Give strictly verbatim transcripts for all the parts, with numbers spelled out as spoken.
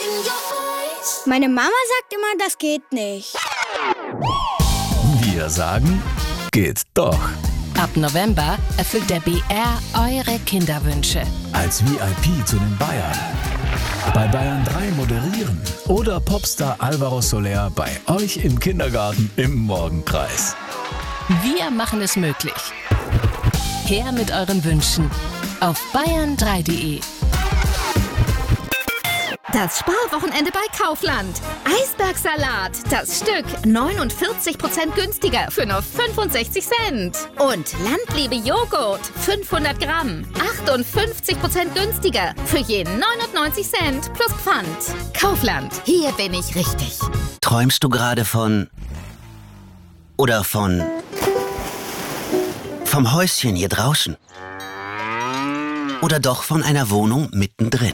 Meine Mama sagt immer, das geht nicht. Wir sagen, geht doch. Ab November erfüllt der B R eure Kinderwünsche. Als V I P zu den Bayern. Bei Bayern drei moderieren. Oder Popstar Alvaro Soler bei euch im Kindergarten im Morgenkreis. Wir machen es möglich. Her mit euren Wünschen auf bayern drei punkt de. Das Sparwochenende bei Kaufland. Eisbergsalat, das Stück neunundvierzig Prozent günstiger für nur fünfundsechzig Cent. Und Landliebe Joghurt, fünfhundert Gramm, achtundfünfzig Prozent günstiger für je neunundneunzig Cent plus Pfand. Kaufland, hier bin ich richtig. Träumst du gerade von... Oder von... vom Häuschen hier draußen? Oder doch von einer Wohnung mittendrin?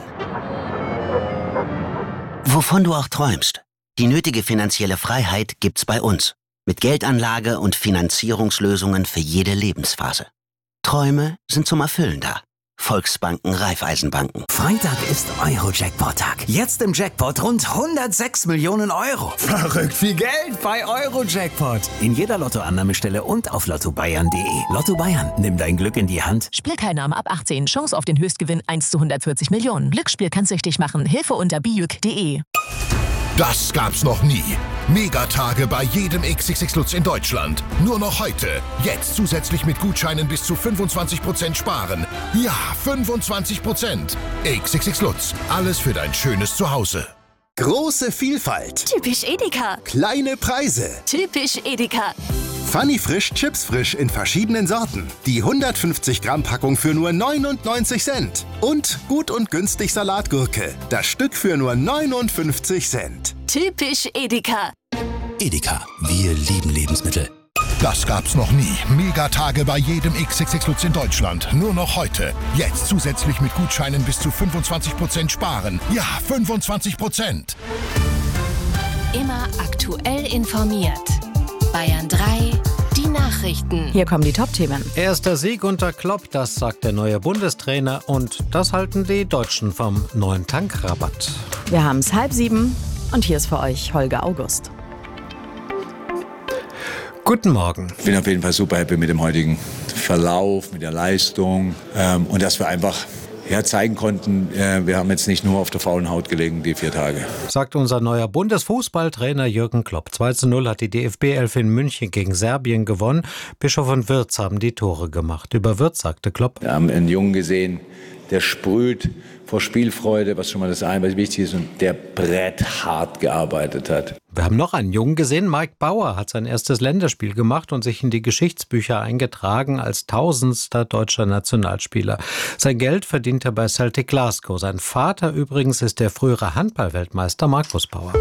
Wovon du auch träumst, die nötige finanzielle Freiheit gibt's bei uns. Mit Geldanlage und Finanzierungslösungen für jede Lebensphase. Träume sind zum Erfüllen da. Volksbanken, Raiffeisenbanken. Freitag ist Euro-Jackpot-Tag. Jetzt im Jackpot rund hundertsechs Millionen Euro. Verrückt viel Geld bei Euro-Jackpot. In jeder Lottoannahmestelle und auf lotto bayern punkt de. Lotto Bayern, nimm dein Glück in die Hand. Spielteilnahme ab achtzehn. Chance auf den Höchstgewinn eins zu hundertvierzig Millionen. Glücksspiel kann süchtig machen. Hilfe unter bijuk punkt de. Das gab's noch nie. Megatage bei jedem X X X Lutz in Deutschland. Nur noch heute. Jetzt zusätzlich mit Gutscheinen bis zu fünfundzwanzig Prozent sparen. Ja, fünfundzwanzig Prozent. X X X Lutz. Alles für dein schönes Zuhause. Große Vielfalt. Typisch Edeka. Kleine Preise. Typisch Edeka. Funny Frisch, Chips Frisch in verschiedenen Sorten. Die hundertfünfzig Gramm Packung für nur neunundneunzig Cent. Und gut und günstig Salatgurke. Das Stück für nur neunundfünfzig Cent. Typisch Edeka. Edeka, wir lieben Lebensmittel. Das gab's noch nie. Megatage bei jedem X X X Lutz in Deutschland. Nur noch heute. Jetzt zusätzlich mit Gutscheinen bis zu fünfundzwanzig Prozent sparen. Ja, fünfundzwanzig Prozent. Immer aktuell informiert. Bayern drei, die Nachrichten. Hier kommen die Top-Themen. Erster Sieg unter Klopp, das sagt der neue Bundestrainer. Und das halten die Deutschen vom neuen Tankrabatt. Wir haben es halb sieben und hier ist für euch Holger August. Guten Morgen. Ich bin auf jeden Fall super happy mit dem heutigen Verlauf, mit der Leistung ähm, und dass wir einfach ja, zeigen konnten, äh, wir haben jetzt nicht nur auf der faulen Haut gelegen, die vier Tage. Sagt unser neuer Bundesfußballtrainer Jürgen Klopp. zwei zu null hat die D F B elf in München gegen Serbien gewonnen. Bischof und Wirtz haben die Tore gemacht. Über Wirtz sagte Klopp: Wir haben einen Jungen gesehen, der sprüht vor Spielfreude, was schon mal das eine, was wichtig ist, und der bretthart gearbeitet hat. Wir haben noch einen Jungen gesehen. Mike Bauer hat sein erstes Länderspiel gemacht und sich in die Geschichtsbücher eingetragen als tausendster deutscher Nationalspieler. Sein Geld verdient er bei Celtic Glasgow. Sein Vater übrigens ist der frühere Handball-Weltmeister Markus Bauer.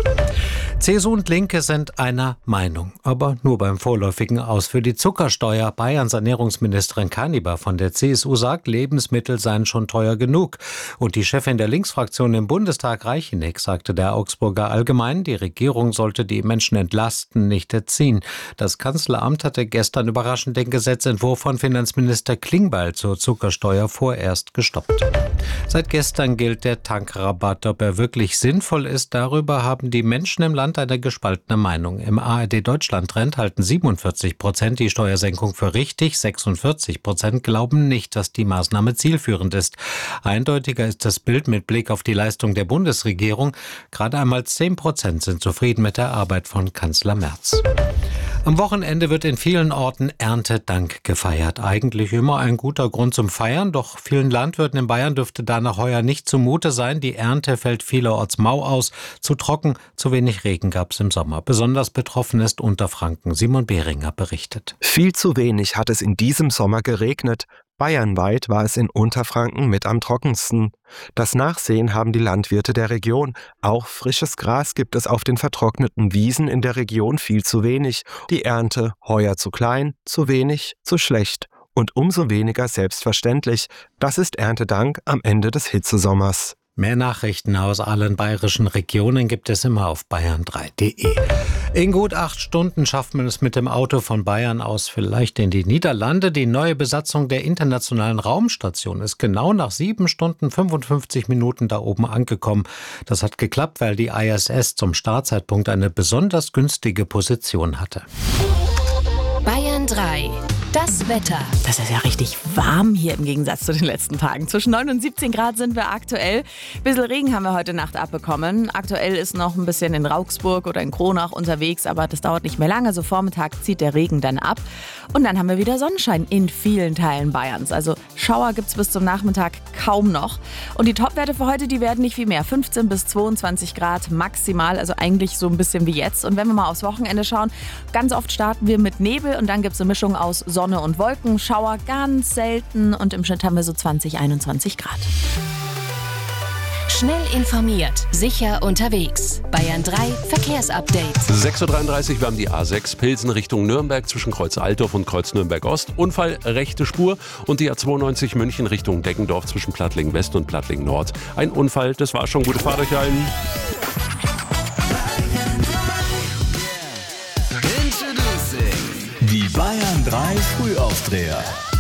C S U und Linke sind einer Meinung, aber nur beim vorläufigen Aus für die Zuckersteuer. Bayerns Ernährungsministerin Kaniber von der C S U sagt, Lebensmittel seien schon teuer genug. Und die Chefin der Linksfraktion im Bundestag, Reicheneck, sagte der Augsburger Allgemein, die Regierung sollte die Menschen entlasten, nicht erziehen. Das Kanzleramt hatte gestern überraschend den Gesetzentwurf von Finanzminister Klingbeil zur Zuckersteuer vorerst gestoppt. Seit gestern gilt der Tankrabatt. Ob er wirklich sinnvoll ist, darüber haben die Menschen im Land eine gespaltene Meinung. Im A R D-Deutschland-Trend halten siebenundvierzig Prozent die Steuersenkung für richtig, sechsundvierzig Prozent glauben nicht, dass die Maßnahme zielführend ist. Eindeutiger ist das Bild mit Blick auf die Leistung der Bundesregierung. Gerade einmal zehn Prozent sind zufrieden mit der Arbeit von Kanzler Merz. Am Wochenende wird in vielen Orten Erntedank gefeiert. Eigentlich immer ein guter Grund zum Feiern, doch vielen Landwirten in Bayern dürfte danach heuer nicht zumute sein. Die Ernte fällt vielerorts mau aus, zu trocken, zu wenig Regen gab es im Sommer. Besonders betroffen ist Unterfranken. Simon Behringer berichtet. Viel zu wenig hat es in diesem Sommer geregnet. Bayernweit war es in Unterfranken mit am trockensten. Das Nachsehen haben die Landwirte der Region. Auch frisches Gras gibt es auf den vertrockneten Wiesen in der Region viel zu wenig. Die Ernte heuer zu klein, zu wenig, zu schlecht. Und umso weniger selbstverständlich. Das ist Erntedank am Ende des Hitzesommers. Mehr Nachrichten aus allen bayerischen Regionen gibt es immer auf bayern drei punkt de. In gut acht Stunden schafft man es mit dem Auto von Bayern aus vielleicht in die Niederlande. Die neue Besatzung der internationalen Raumstation ist genau nach sieben Stunden fünfundfünfzig Minuten da oben angekommen. Das hat geklappt, weil die I S S zum Startzeitpunkt eine besonders günstige Position hatte. Bayern drei. Das Wetter. Das ist ja richtig warm hier im Gegensatz zu den letzten Tagen. Zwischen neun und siebzehn Grad sind wir aktuell. Ein bisschen Regen haben wir heute Nacht abbekommen. Aktuell ist noch ein bisschen in Augsburg oder in Kronach unterwegs, aber das dauert nicht mehr lange. So Vormittag zieht der Regen dann ab. Und dann haben wir wieder Sonnenschein in vielen Teilen Bayerns. Also Schauer gibt es bis zum Nachmittag kaum noch. Und die Topwerte für heute, die werden nicht viel mehr. fünfzehn bis zweiundzwanzig Grad maximal, also eigentlich so ein bisschen wie jetzt. Und wenn wir mal aufs Wochenende schauen, ganz oft starten wir mit Nebel und dann gibt es eine Mischung aus Sonne Sonne und Wolken, Schauer ganz selten und im Schnitt haben wir so zwanzig, einundzwanzig Grad. Schnell informiert, sicher unterwegs. Bayern drei Verkehrsupdate. sechs Uhr dreiunddreißig, wir haben die A sechs Pilsen Richtung Nürnberg zwischen Kreuz Altdorf und Kreuz Nürnberg Ost. Unfall, rechte Spur. Und die A zweiundneunzig München Richtung Deggendorf zwischen Plattlingen West und Plattlingen Nord. Ein Unfall, das war schon. Gute Fahrt euch allen. Die Bayern drei Frühaufdreher.